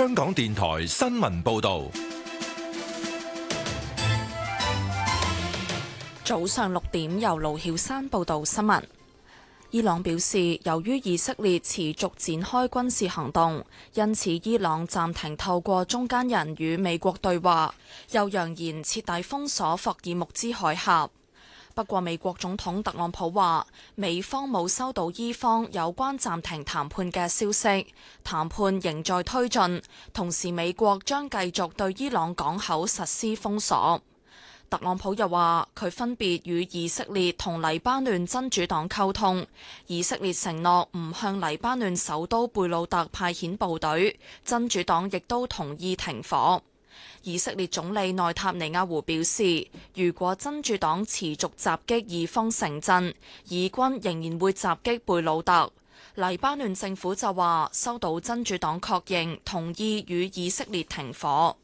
香港電台新聞報道。 早上6點，由盧曉珊報道新聞。伊朗表示，由於以色列持續展開軍事行動，因此伊朗暫停透過中間人與美國對話，又揚言徹底封鎖霍爾木茲海峽。不過，美國總統特朗普話，美方冇收到伊方有關暫停談判嘅消息，談判仍在推進，同時美國將繼續對伊朗港口實施封鎖。特朗普又話，佢分別與以色列同黎巴嫩真主黨溝通，以色列承諾唔向黎巴嫩首都貝魯特派遣部隊，真主黨亦都同意停火。以色列總理內塔尼亞胡表示，如果真主黨持續襲擊以方城鎮，以軍仍然會襲擊貝魯特。黎巴嫩政府就話收到真主黨確認同意與以色列停火。